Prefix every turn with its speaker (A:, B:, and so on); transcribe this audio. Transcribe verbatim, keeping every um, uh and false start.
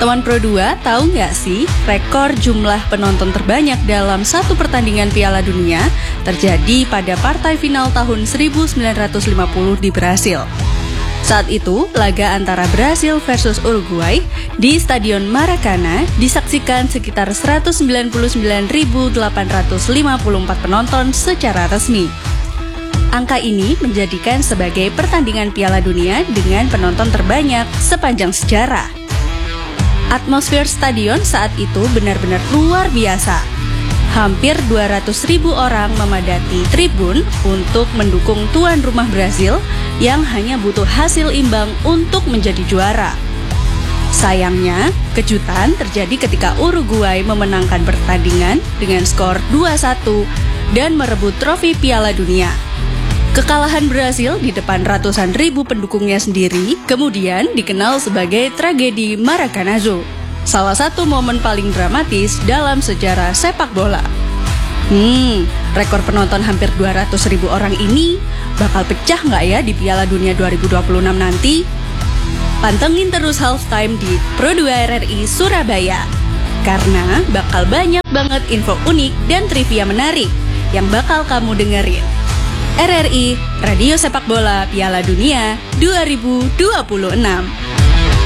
A: Teman Pro dua, tahu nggak sih rekor jumlah penonton terbanyak dalam satu pertandingan Piala Dunia terjadi pada partai final tahun seribu sembilan ratus lima puluh di Brasil. Saat itu, laga antara Brasil versus Uruguay di Stadion Maracana disaksikan sekitar seratus sembilan puluh sembilan ribu delapan ratus lima puluh empat penonton secara resmi. Angka ini menjadikan sebagai pertandingan Piala Dunia dengan penonton terbanyak sepanjang sejarah. Atmosfer stadion saat itu benar-benar luar biasa. Hampir dua ratus ribu orang memadati tribun untuk mendukung tuan rumah Brasil yang hanya butuh hasil imbang untuk menjadi juara. Sayangnya, kejutan terjadi ketika Uruguay memenangkan pertandingan dengan skor dua satu dan merebut trofi Piala Dunia. Kekalahan Brasil di depan ratusan ribu pendukungnya sendiri kemudian dikenal sebagai tragedi Maracanazo, salah satu momen paling dramatis dalam sejarah sepak bola. Hmm, rekor penonton hampir dua ratus ribu orang ini bakal pecah nggak ya di Piala Dunia dua ribu dua puluh enam nanti? Pantengin terus Halftime di Pro dua R R I Surabaya, karena bakal banyak banget info unik dan trivia menarik yang bakal kamu dengerin. R R I, Radio Sepak Bola Piala Dunia dua ribu dua puluh enam.